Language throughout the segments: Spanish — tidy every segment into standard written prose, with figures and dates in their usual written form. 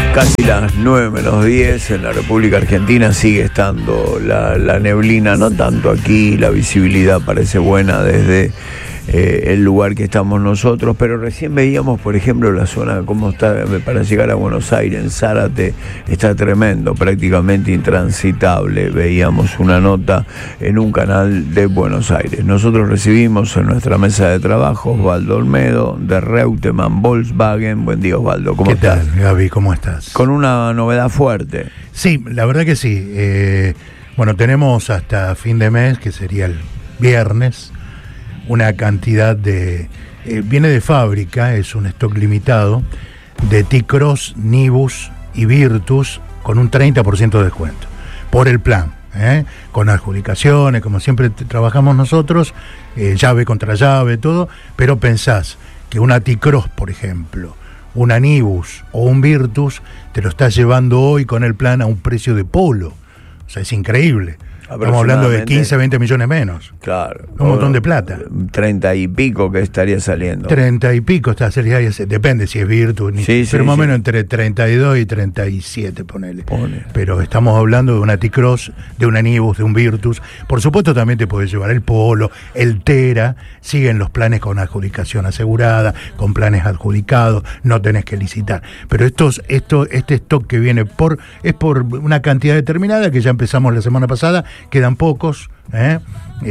Casi las 9:10 en la República Argentina sigue estando la neblina, no tanto aquí, la visibilidad parece buena desde el lugar que estamos nosotros, pero recién veíamos, por ejemplo, la zona cómo está para llegar a Buenos Aires. En Zárate está tremendo, prácticamente intransitable. Veíamos una nota en un canal de Buenos Aires. Nosotros recibimos en nuestra mesa de trabajo Osvaldo Olmedo de Reutemann Volkswagen. Buen día, Osvaldo, ¿cómo estás? ¿Qué tal, Gaby? ¿Cómo estás? Con una novedad fuerte. Sí, la verdad que sí. Bueno, tenemos hasta fin de mes, que sería el viernes, una cantidad de... viene de fábrica, es un stock limitado, de T-Cross, Nibus y Virtus con un 30% de descuento, por el plan, con adjudicaciones, como siempre trabajamos nosotros, llave contra llave, todo, pero pensás que una T-Cross, por ejemplo, una Nibus o un Virtus, te lo estás llevando hoy con el plan a un precio de Polo. O sea, es increíble. Estamos hablando de 15, 20 millones menos. Claro. Un montón de plata. 30 y pico que estaría saliendo. 30 y pico está saliendo. Depende si es Virtus. Sí, pero sí, más o sí. menos entre 32 y 37, ponele. Pero estamos hablando de una T-Cross, de una Nibus, de un Virtus. Por supuesto también te puedes llevar el Polo, el Tera. Siguen los planes con adjudicación asegurada, con planes adjudicados. No tenés que licitar. Pero este stock que viene es por una cantidad determinada que ya empezamos la semana pasada. Quedan pocos, ya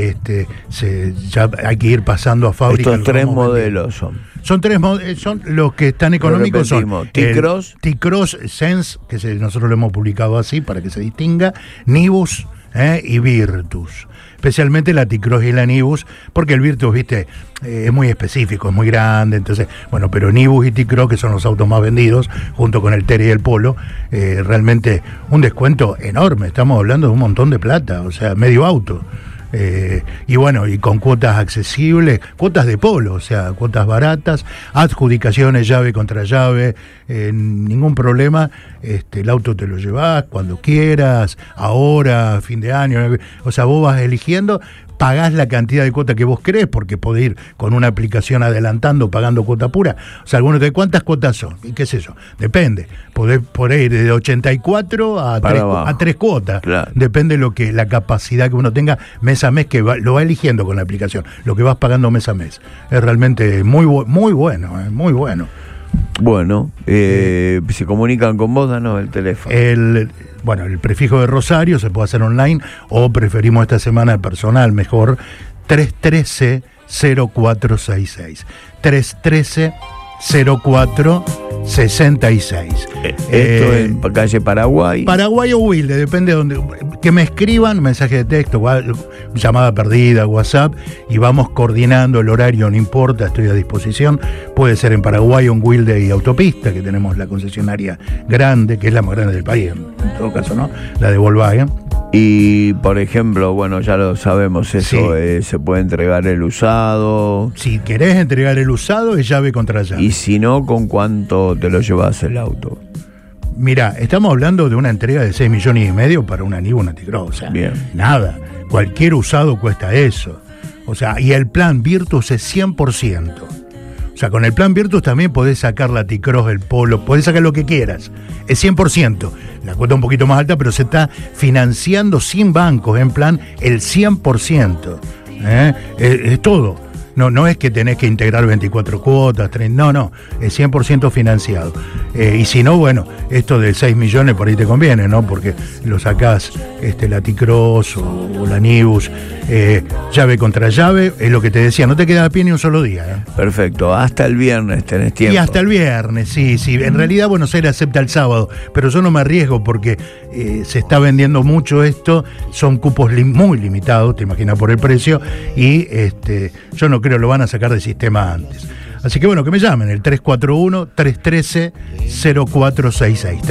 hay que ir pasando a fábrica. Estos tres modelos son los que están económicos. Son T-Cross Sense, que nosotros lo hemos publicado así para que se distinga, Nibus y Virtus. Especialmente la T-Cross y la Nibus, porque el Virtus, viste, es muy específico, es muy grande, entonces, bueno, pero Nibus y T-Cross, que son los autos más vendidos, junto con el Tera y el Polo, realmente un descuento enorme. Estamos hablando de un montón de plata, o sea, medio auto. Y bueno, y con cuotas accesibles, cuotas de Polo, o sea, cuotas baratas, adjudicaciones llave contra llave, ningún problema. El auto te lo llevas cuando quieras, ahora, fin de año, o sea, vos vas eligiendo, pagás la cantidad de cuota que vos querés, porque podés ir con una aplicación adelantando, pagando cuota pura. O sea, algunos de cuántas cuotas son, y qué sé yo, depende. Podés ir de 84 a 3 cuotas. Claro. Depende de la capacidad que uno tenga mes a mes, que lo va eligiendo con la aplicación, lo que vas pagando mes a mes. Es realmente muy bueno, muy bueno. Bueno, se comunican con vos, danos el teléfono. El prefijo de Rosario se puede hacer online, o preferimos esta semana personal, mejor, 313-0466. 313-0466. Esto en calle Paraguay. Paraguay o Wilde, depende de donde. Que me escriban mensaje de texto, llamada perdida, WhatsApp, y vamos coordinando el horario, no importa, estoy a disposición. Puede ser en Paraguay o en Wilde y Autopista, que tenemos la concesionaria grande, que es la más grande del país, en todo caso, ¿no? La de Volkswagen. Y, por ejemplo, bueno, ya lo sabemos eso, sí. Se puede entregar el usado. Si querés entregar el usado, es llave contra llave. Y si no, ¿con cuánto te lo llevas el auto? Mirá, estamos hablando de una entrega de 6 millones y medio para una Nibus, una T-Cross. O sea, bien. Nada. Cualquier usado cuesta eso. O sea, y el plan Virtus es 100%. O sea, con el plan Virtus también podés sacar la T-Cross, el Polo, podés sacar lo que quieras. Es 100%. La cuota un poquito más alta, pero se está financiando sin bancos, en plan el 100%. Es todo. No es que tenés que integrar 24 cuotas, 30, no, es 100% financiado. Y si no, bueno, esto de 6 millones por ahí te conviene, ¿no? Porque lo sacás, la T-Cross o la Nibus, llave contra llave, es lo que te decía, no te queda a pie ni un solo día. Perfecto, hasta el viernes tenés tiempo. Y hasta el viernes, sí. En realidad Buenos Aires acepta el sábado, pero yo no me arriesgo porque se está vendiendo mucho esto, son cupos muy limitados, te imaginas por el precio, y yo no creo lo van a sacar del sistema antes. Así que bueno, que me llamen, el 341-313-0466.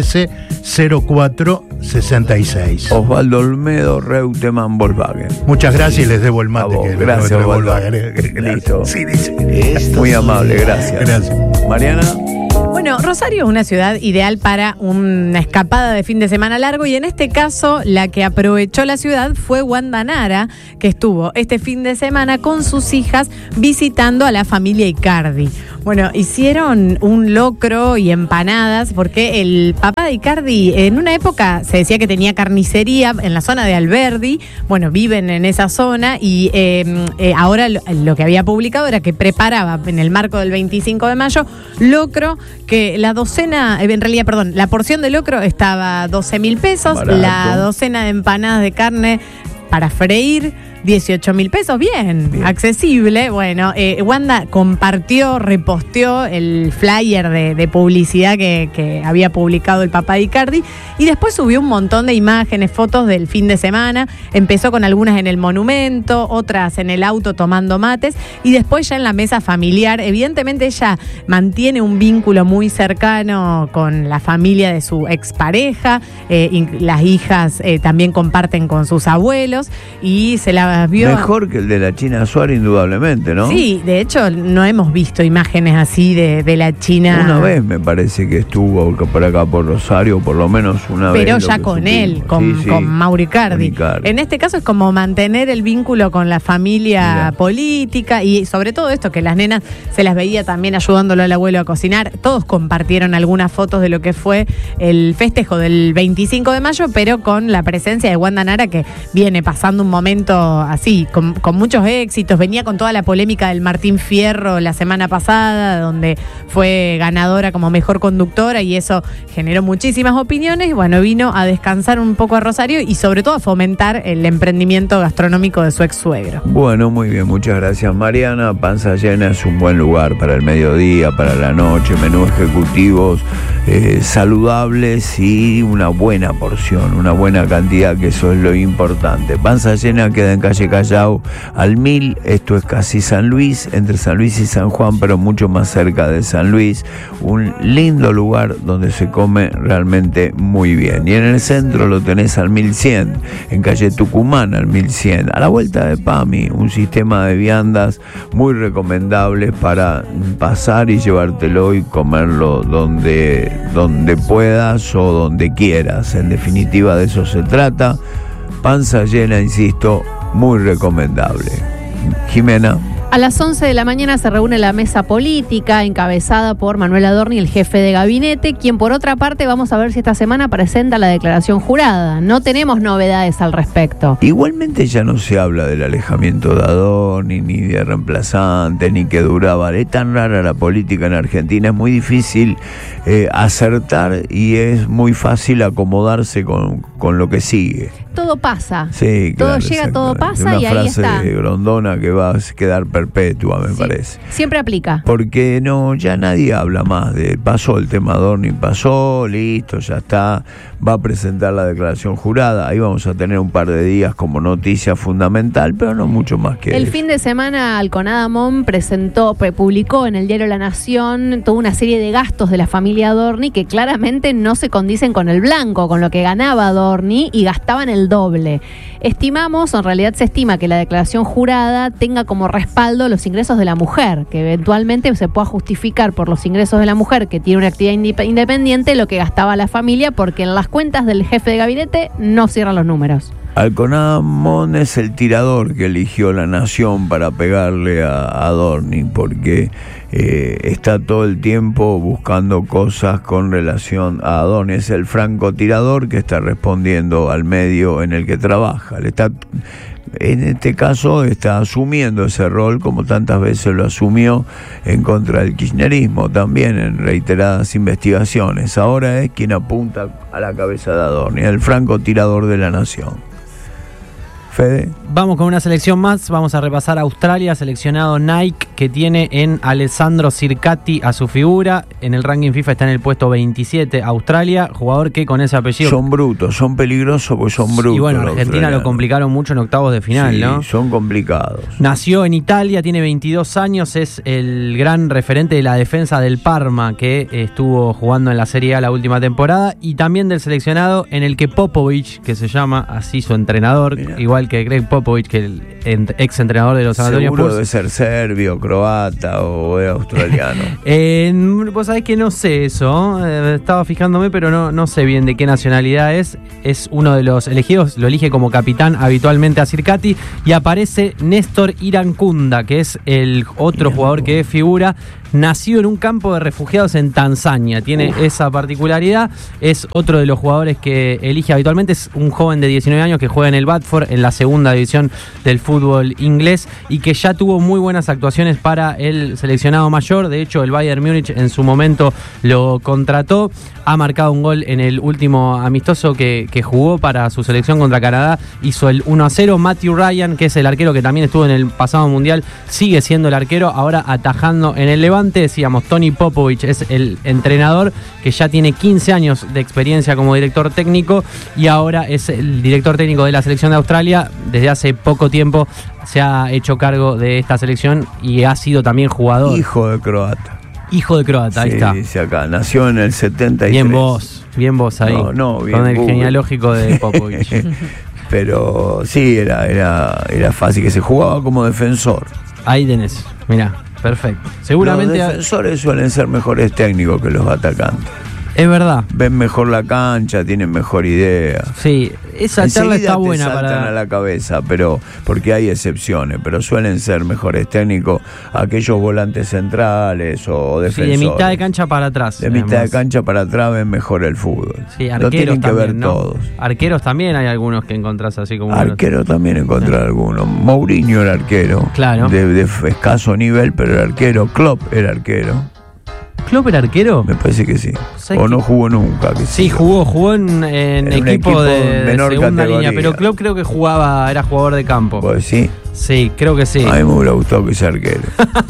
313-0466. Osvaldo Olmedo, Reutemann Volkswagen. Muchas gracias y les debo el mate. Gracias, Osvaldo. Listo. Sí, dice. Muy amable, gracias. Gracias. Mariana. Bueno. Bueno, Rosario es una ciudad ideal para una escapada de fin de semana largo y en este caso la que aprovechó la ciudad fue Wanda Nara, que estuvo este fin de semana con sus hijas visitando a la familia Icardi. Bueno, hicieron un locro y empanadas porque el papá de Icardi en una época se decía que tenía carnicería en la zona de Alberdi. Bueno, viven en esa zona y ahora lo que había publicado era que preparaba en el marco del 25 de mayo locro, que la porción de locro estaba 12.000 pesos, barato. La docena de empanadas de carne para freír 18.000 pesos, bien, accesible. Bueno, Wanda compartió, reposteó el flyer de publicidad que había publicado el papá de Icardi y después subió un montón de imágenes, fotos del fin de semana. Empezó con algunas en el monumento, otras en el auto tomando mates y después ya en la mesa familiar. Evidentemente ella mantiene un vínculo muy cercano con la familia de su expareja, las hijas también comparten con sus abuelos y se la vio. Mejor que el de la China Suárez, indudablemente, ¿no? Sí, de hecho no hemos visto imágenes así de la China. Una vez me parece que estuvo por acá por Rosario, por lo menos una vez. Pero ya con él, con Mauro Icardi. En este caso es como mantener el vínculo con la familia política y sobre todo esto, que las nenas se las veía también ayudándolo al abuelo a cocinar. Todos compartieron algunas fotos de lo que fue el festejo del 25 de mayo, pero con la presencia de Wanda Nara, que viene pasando un momento así, con muchos éxitos. Venía con toda la polémica del Martín Fierro la semana pasada, donde fue ganadora como mejor conductora y eso generó muchísimas opiniones. Y bueno, vino a descansar un poco a Rosario y sobre todo a fomentar el emprendimiento gastronómico de su ex suegro. Bueno, muy bien, muchas gracias, Mariana. Panza Llena es un buen lugar para el mediodía, para la noche, menú ejecutivos saludables y una buena porción, una buena cantidad, que eso es lo importante. Panza Llena queda en calle Callao al 1000, esto es casi San Luis, entre San Luis y San Juan, pero mucho más cerca de San Luis. Un lindo lugar donde se come realmente muy bien. Y en el centro lo tenés al 1100, en calle Tucumán al 1100, a la vuelta de PAMI, un sistema de viandas muy recomendable para pasar y llevártelo y comerlo donde puedas o donde quieras. En definitiva, de eso se trata. Panza Llena, insisto, muy recomendable. Jimena. A las 11 de la mañana se reúne la mesa política encabezada por Manuel Adorni, el jefe de gabinete, quien por otra parte vamos a ver si esta semana presenta la declaración jurada. No tenemos novedades al respecto. Igualmente ya no se habla del alejamiento de Adorni, ni de reemplazantes, ni que duraba. Es tan rara la política en Argentina, es muy difícil acertar y es muy fácil acomodarse con lo que sigue. Todo pasa. Sí, todo claro, llega, todo pasa y ahí está. Una frase Grondona que va a quedar perpetua, me parece. Siempre aplica. Porque ya nadie habla más de pasó el tema Adorni, pasó, listo, ya está. Va a presentar la declaración jurada. Ahí vamos a tener un par de días como noticia fundamental, pero no mucho más que el eso. Fin de semana Alconada Mon publicó en el diario La Nación toda una serie de gastos de la familia Adorni que claramente no se condicen con el blanco, con lo que ganaba Adorni, y gastaban el doble. En realidad se estima que la declaración jurada tenga como respaldo los ingresos de la mujer, que eventualmente se pueda justificar por los ingresos de la mujer que tiene una actividad independiente lo que gastaba la familia, porque en las cuentas del jefe de gabinete no cierran los números. Alconada Mon es el tirador que eligió La Nación para pegarle a Adorni, porque está todo el tiempo buscando cosas con relación a Adorni. Es el francotirador que está respondiendo al medio en el que trabaja. En este caso está asumiendo ese rol, como tantas veces lo asumió en contra del kirchnerismo, también en reiteradas investigaciones. Ahora es quien apunta a la cabeza de Adorni, el francotirador de La Nación. Fede. Vamos con una selección más, vamos a repasar Australia, seleccionado Nike, que tiene en Alessandro Circati a su figura. En el ranking FIFA está en el puesto 27, Australia, jugador que con ese apellido... Son brutos, son peligrosos porque son brutos. Y bueno, Argentina lo complicaron mucho en octavos de final, sí, ¿no? Son complicados. Nació en Italia, tiene 22 años, es el gran referente de la defensa del Parma, que estuvo jugando en la Serie A la última temporada, y también del seleccionado en el que Popovic, que se llama así su entrenador, igual igual que Greg Popovich, que el ex entrenador de los San Antonio Seguro Spurs. de ser serbio, croata o australiano. Vos sabés que no sé eso, estaba fijándome, pero no sé bien de qué nacionalidad es. Es uno de los elegidos, lo elige como capitán habitualmente a Circati, y aparece Néstor Irankunda, que es el otro jugador que figura, nacido en un campo de refugiados en Tanzania. Tiene esa particularidad, es otro de los jugadores que elige habitualmente, es un joven de 19 años que juega en el Watford, en la segunda división del fútbol inglés, y que ya tuvo muy buenas actuaciones para el seleccionado mayor. De hecho, el Bayern Múnich en su momento lo contrató, ha marcado un gol en el último amistoso que jugó para su selección contra Canadá, hizo el 1-0. Matthew Ryan, que es el arquero que también estuvo en el pasado mundial, sigue siendo el arquero, ahora atajando en el Levante. Decíamos, Tony Popovich es el entrenador que ya tiene 15 años de experiencia como director técnico, y ahora es el director técnico de la selección de Australia. Desde hace poco tiempo se ha hecho cargo de esta selección y ha sido también jugador. Hijo de croata. Hijo de croata, ahí Sí, está. dice acá, nació en el 73. Bien vos ahí. No, bien con el Google. genealógico de Popovich. Pero sí, era fácil, que se jugaba como defensor. Ahí tenés, mirá, perfecto. Los Seguramente defensores suelen ser mejores técnicos que los atacantes. es verdad. Ven mejor la cancha, tienen mejor idea. Sí, esa charla Enseguida está te buena saltan a para. la cabeza, pero porque hay excepciones, pero suelen ser mejores técnicos aquellos volantes centrales o Sí, defensores. de mitad de cancha para atrás. De mitad de además. cancha para atrás ven mejor el fútbol. Sí, Lo arqueros tienen que también, ver ¿no? todos. Arqueros también hay algunos que encontrás así como. Arquero también encontré algunos. Mourinho era arquero. Claro. De escaso nivel, pero era arquero. Klopp era arquero. ¿Klopp era arquero? Me parece que sí. ¿Sabes O qué? no jugó nunca. Que Sí, jugó en un equipo equipo de menor segunda categoría. línea, pero Klopp creo que era jugador de campo. Pues sí. Sí, creo que sí. A mí me hubiera gustado que sea arquero.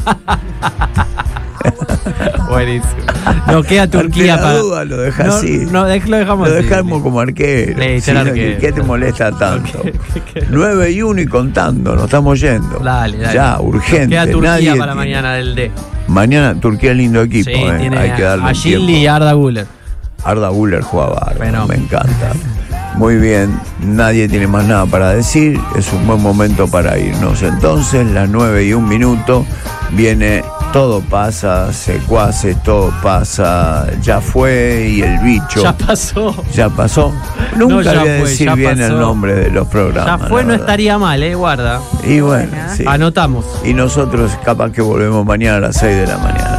Buenísimo. Nos queda Turquía Ante la para. duda lo deja No, así. no, lo dejamos Lo así. dejamos como arquero. Sí, Sí, ser no, arquero. ¿qué te molesta tanto? 9-1 y contando, nos estamos yendo. Dale. Ya, urgente. Queda Turquía Nadie para tiene. mañana del D. Mañana Turquía es lindo equipo. Sí, tiene Hay que darle a un Gilly tiempo. y Arda Güler. Arda Güler juega bárbaro, Fenómeno. me encanta. Muy bien, nadie tiene más nada para decir, es un buen momento para irnos. Entonces, las 9:01, viene Todo Pasa, Secuaces, Todo Pasa, Ya Fue y El Bicho. Ya pasó. ¿Ya pasó? Nunca ya voy a fue, decir ya bien pasó. el nombre de los programas. Ya fue, la no verdad. estaría mal, guarda. Y bueno, sí. Anotamos. Y nosotros capaz que volvemos mañana a las 6 de la mañana.